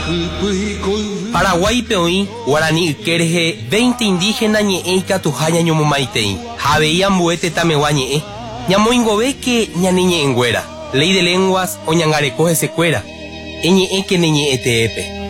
Paraguay peoí, Guarani Kerje, 20 indígenas ñe'e Catujaña ñomomaitei. Javeía mbuete tamewa ñe'e. Ñamoingove que ñaniñe engüera. Ley de lenguas o ñangarecoje secuera. Eñe'e que neñe'e teepe.